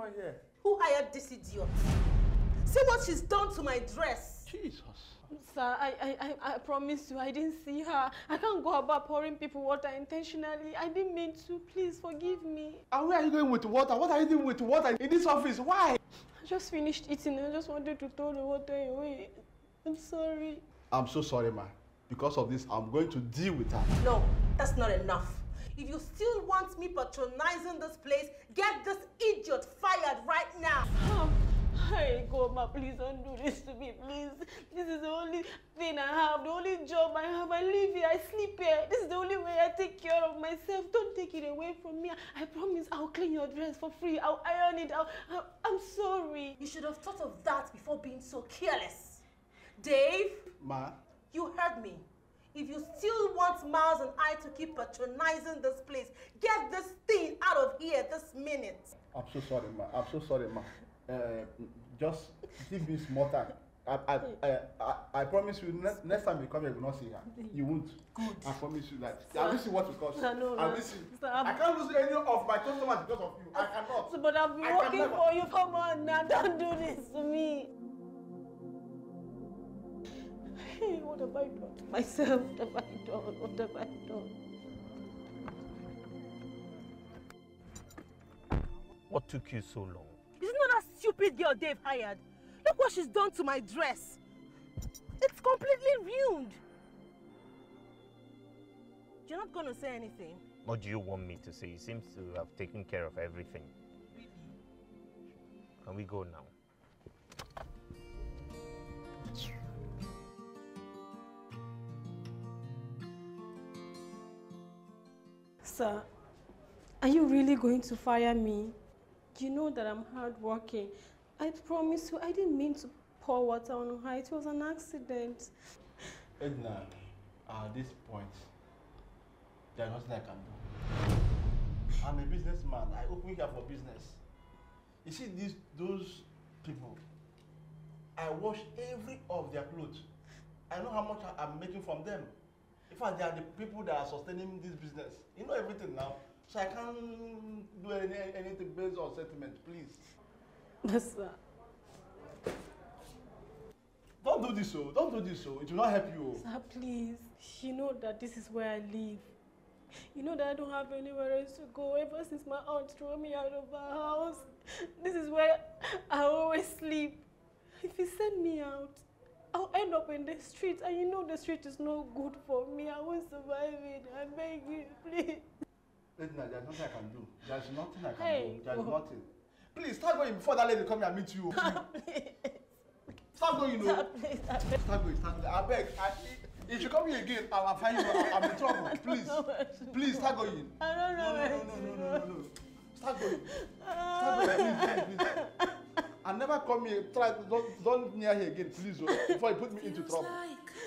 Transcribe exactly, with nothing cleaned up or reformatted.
I here? Who hired this idiot? See what she's done to my dress. Jesus. Sir, I, I, I promise you, I didn't see her. I can't go about pouring people water intentionally. I didn't mean to. Please forgive me. And where are you going with water? What are you doing with water in this office? Why? I just finished eating. I just wanted to throw the water away. I'm sorry. I'm so sorry, ma. Because of this, I'm going to deal with her. No, that's not enough. If you still want me patronizing this place, get this idiot fired right now. Um, Hey, Goma, please don't do this to me, please. This is the only thing I have, the only job I have. I live here, I sleep here. This is the only way I take care of myself. Don't take it away from me. I promise I'll clean your dress for free. I'll iron it. I'll, I'll, I'm sorry. You should have thought of that before being so careless. Dave? Ma? You heard me. If you still want Miles and I to keep patronizing this place, get this thing out of here this minute. I'm so sorry, ma. I'm so sorry, ma. Uh, just give me small time. I, I, I, I, I promise you, next, next time you come here, you will not see her. You won't. Good. I promise you that. I will see what it costs. No, no, I no. will see. Sir, I can't lose any of my customers because of you. I cannot. So, but I've been I working can for you. Come on now, don't do this to me. Hey, what have I done to myself? What have I done? What have I done? What took you so long? Is it not that stupid girl Dave hired? Look what she's done to my dress. It's completely ruined. You're not going to say anything? What do you want me to say? He seems to have taken care of everything. Really? Can we go now? Sir, are you really going to fire me? You know that I'm hardworking. I promise you, I didn't mean to pour water on her. It was an accident. Edna, at this point, there's nothing I can do. I'm a businessman. I open here for business. You see these those people, I wash every of their clothes. I know how much I'm making from them. In fact, they are the people that are sustaining this business. You know everything now. So I can't do any, anything based on sentiment, please. Yes, sir. Don't do this, so. Don't do this, so. It will not help you. Sir, please. You know that this is where I live. You know that I don't have anywhere else to go ever since my aunt threw me out of our house. This is where I always sleep. If you send me out, I'll end up in the street, and you know the street is no good for me. I won't survive it. I beg you, please. Edna, there's nothing I can do. There's nothing I can Hey, do. There's oh. nothing. Please, start going before that lady come here and meet you. Please. Start going, you know. Sir, please. I beg. Start going, start going. I beg. I, if you come here again, I'll find you. I'm in trouble. Please. Please, start going. I don't know No, where no, no, to no, go. no, no, no. Start going. Start going, please, please, please. And never come here. Try, don't, don't near here again, please. Before you put me into trouble.